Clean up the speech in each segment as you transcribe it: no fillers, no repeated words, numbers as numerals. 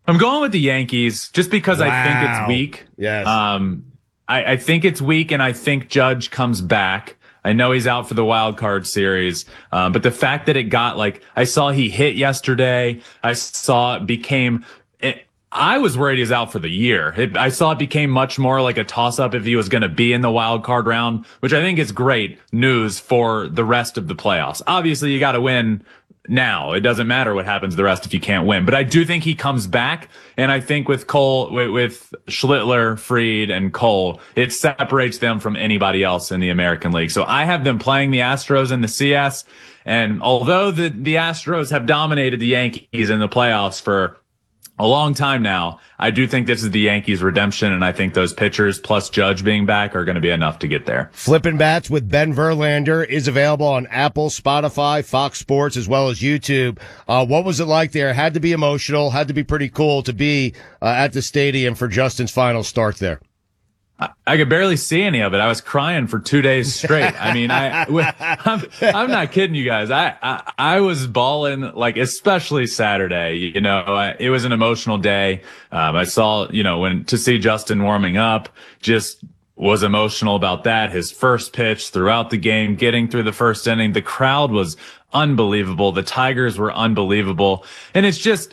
I'm going with the Yankees just because I think it's weak. Yes. I think it's weak, and I think Judge comes back. I know he's out for the wild card series, but the fact that it got I saw he hit yesterday. I saw it became. I was worried he was out for the year. I saw it became much more like a toss-up if he was going to be in the wild card round, which I think is great news for the rest of the playoffs. Obviously, you got to win now. It doesn't matter what happens the rest if you can't win. But I do think he comes back, and I think with Cole, with Schlittler, Fried, and Cole, it separates them from anybody else in the American League. So I have them playing the Astros in the CS, and although the Astros have dominated the Yankees in the playoffs for a long time now, I do think this is the Yankees' redemption, and I think those pitchers plus Judge being back are going to be enough to get there. Flippin' Bats with Ben Verlander is available on Apple, Spotify, Fox Sports, as well as YouTube. What was it like there? Had to be emotional, had to be pretty cool to be at the stadium for Justin's final start there. I could barely see any of it. I was crying for 2 days straight. I mean, I'm not kidding you guys. I was bawling, especially Saturday. It was an emotional day. I saw, to see Justin warming up, just was emotional about that. His first pitch throughout the game, getting through the first inning, the crowd was unbelievable. The Tigers were unbelievable. And it's just,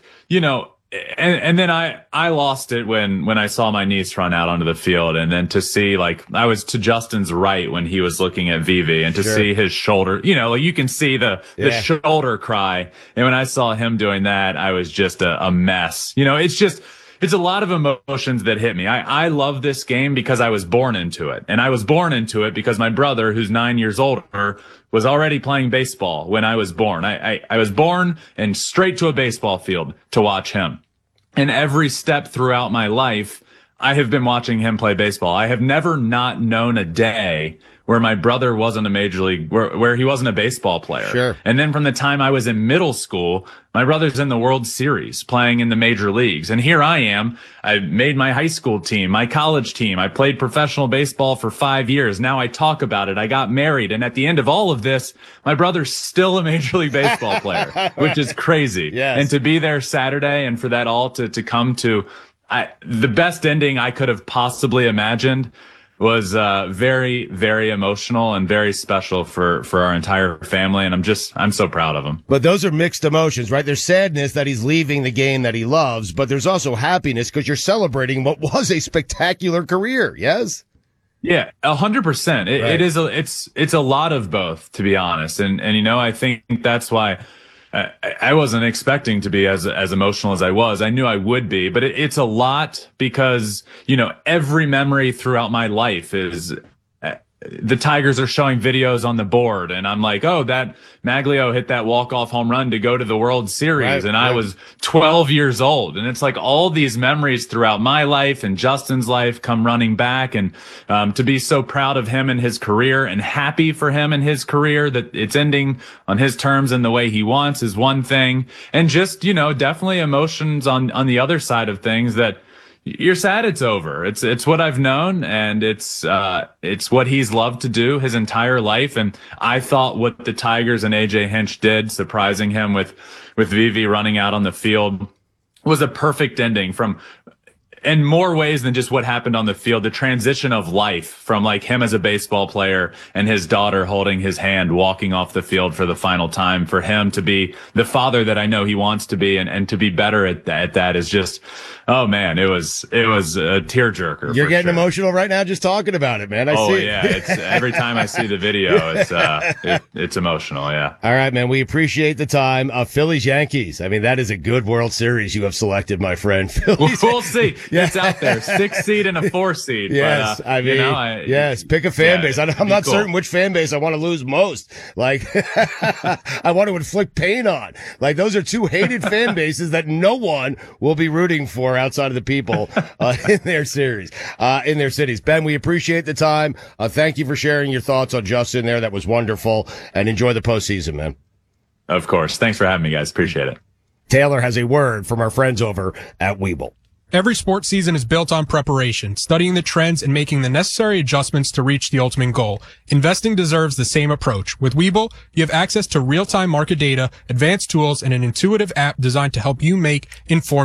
and then I lost it when I saw my niece run out onto the field, and then to see I was to Justin's right when he was looking at Vivi, and to see his shoulder, you can see the shoulder cry. And when I saw him doing that, I was just a mess. It's a lot of emotions that hit me. I love this game because I was born into it, and I was born into it because my brother, who's 9 years older, was already playing baseball when I was born. I was born and straight to a baseball field to watch him. And every step throughout my life, I have been watching him play baseball. I have never not known a day where my brother wasn't a major league, where he wasn't a baseball player. Sure. And then from the time I was in middle school, my brother's in the World Series playing in the major leagues. And here I am. I made my high school team, my college team. I played professional baseball for 5 years. Now I talk about it. I got married. And at the end of all of this, my brother's still a major league baseball player, which is crazy. Yes. And to be there Saturday and for that all to come to the best ending I could have possibly imagined was very, very emotional and very special for our entire family. And I'm so proud of him. But those are mixed emotions, right? There's sadness that he's leaving the game that he loves, but there's also happiness because you're celebrating what was a spectacular career. Yes? Yeah, 100%. It is it's a lot of both, to be honest. And I think that's why I wasn't expecting to be as emotional as I was. I knew I would be, but it's a lot because, every memory throughout my life is the Tigers are showing videos on the board, and I'm like, oh, that Maglio hit that walk-off home run to go to the World Series, and I was 12 years old. And it's like all these memories throughout my life and Justin's life come running back, and to be so proud of him and his career and happy for him and his career that it's ending on his terms and the way he wants is one thing. And just, definitely emotions on the other side of things that you're sad it's over. It's what I've known, and it's what he's loved to do his entire life. And I thought what the Tigers and AJ Hinch did, surprising him with Vivi running out on the field, was a perfect ending in more ways than just what happened on the field. The transition of life from him as a baseball player and his daughter holding his hand, walking off the field for the final time, for him to be the father that I know he wants to be and to be better at that is just, oh man, it was a tearjerker. You're getting emotional right now just talking about it, man. I see. Yeah. It's every time I see the video, it's emotional. Yeah. All right, man. We appreciate the time. Phillies Yankees. I mean, that is a good World Series you have selected, my friend. Phillies. We'll see. It's out there. 6 seed and a 4 seed. Yes. But, yes. Pick a fan base. I'm not certain which fan base I want to lose most. I want to inflict pain on. Those are two hated fan bases that no one will be rooting for outside of the people in their series, in their cities. Ben, we appreciate the time. Thank you for sharing your thoughts on Justin there. That was wonderful. And enjoy the postseason, man. Of course. Thanks for having me, guys. Appreciate it. Taylor has a word from our friends over at Webull. Every sports season is built on preparation, studying the trends and making the necessary adjustments to reach the ultimate goal. Investing deserves the same approach. With Webull, you have access to real-time market data, advanced tools, and an intuitive app designed to help you make informed